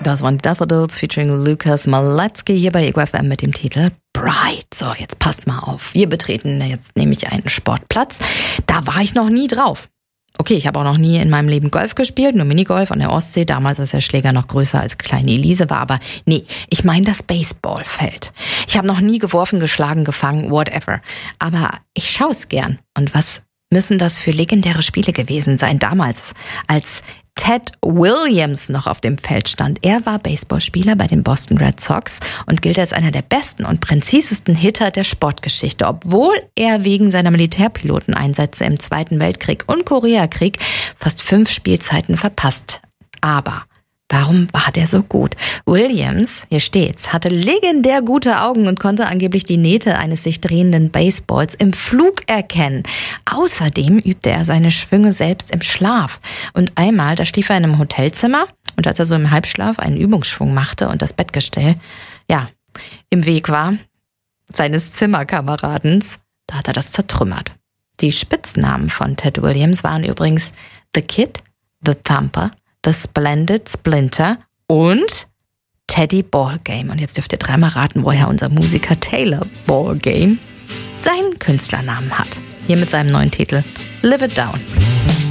Das waren die Daffodils featuring Lukas Maletsky hier bei Ego FM mit dem Titel Bright. So, jetzt passt mal auf. Wir betreten jetzt nämlich einen Sportplatz. Da war ich noch nie drauf. Okay, ich habe auch noch nie in meinem Leben Golf gespielt, nur Minigolf an der Ostsee, damals als der Schläger noch größer als kleine Elise war, aber nee, ich meine das Baseballfeld. Ich habe noch nie geworfen, geschlagen, gefangen, whatever. Aber ich schaue es gern. Und was müssen das für legendäre Spiele gewesen sein damals, als Ted Williams noch auf dem Feld stand. Er war Baseballspieler bei den Boston Red Sox und gilt als einer der besten und präzisesten Hitter der Sportgeschichte, obwohl er wegen seiner Militärpiloteneinsätze im Zweiten Weltkrieg und Koreakrieg fast 5 Spielzeiten verpasst. Aber warum war der so gut? Williams, hier steht's, hatte legendär gute Augen und konnte angeblich die Nähte eines sich drehenden Baseballs im Flug erkennen. Außerdem übte er seine Schwünge selbst im Schlaf. Und einmal, da schlief er in einem Hotelzimmer und als er so im Halbschlaf einen Übungsschwung machte und das Bettgestell, im Weg war, seines Zimmerkameradens, da hat er das zertrümmert. Die Spitznamen von Ted Williams waren übrigens The Kid, The Thumper, The Splendid Splinter und Teddy Ballgame. Und jetzt dürft ihr dreimal raten, woher unser Musiker Taylor Ballgame seinen Künstlernamen hat. Hier mit seinem neuen Titel Live It Down.